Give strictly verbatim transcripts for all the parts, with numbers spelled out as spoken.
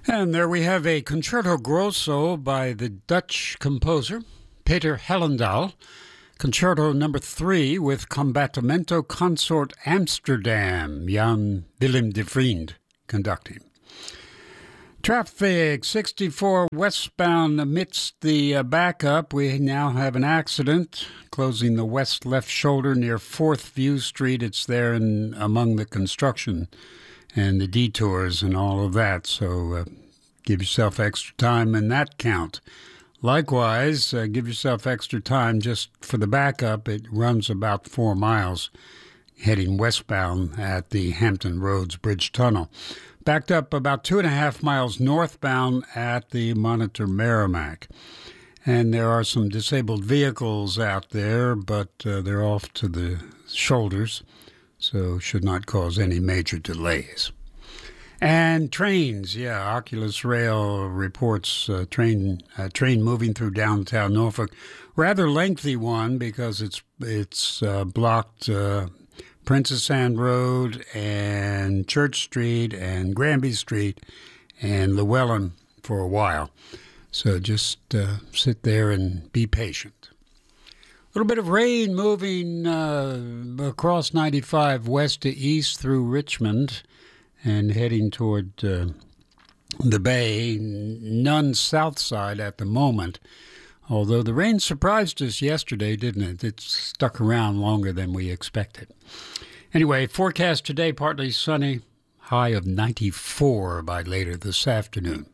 And there we have a Concerto Grosso by the Dutch composer Peter Hellendaal, Concerto number three with Combattimento Consort Amsterdam, Jan Willem de Vriend conducting. Traffic sixty-four westbound amidst the uh, backup. We now have an accident closing the west left shoulder near fourth View Street. It's there in, among the construction and the detours and all of that. So uh, give yourself extra time in that count. Likewise, uh, give yourself extra time just for the backup. It runs about four miles heading westbound at the Hampton Roads Bridge Tunnel. Backed up about two and a half miles northbound at the Monitor Merrimack. And there are some disabled vehicles out there, but uh, they're off to the shoulders, so should not cause any major delays. And trains, yeah, Oculus Rail reports uh, train uh, train moving through downtown Norfolk. Rather lengthy one because it's it's uh, blocked uh, Princess Anne Road and Church Street and Granby Street and Llewellyn for a while. So just uh, sit there and be patient. A little bit of rain moving uh, across ninety-five west to east through Richmond and heading toward uh, the bay. None south side at the moment, although the rain surprised us yesterday, didn't it? It stuck around longer than we expected. Anyway, forecast today, partly sunny, high of ninety-four by later this afternoon.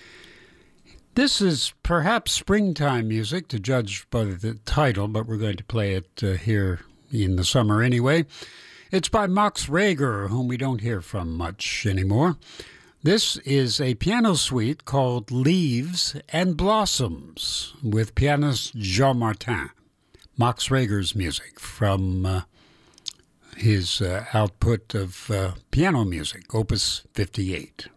This is perhaps springtime music, to judge by the title, but we're going to play it uh, here in the summer anyway. It's by Max Reger, whom we don't hear from much anymore. This is a piano suite called Leaves and Blossoms with pianist Jean Martin. Max Reger's music from uh, his uh, output of uh, piano music, Opus fifty-eight.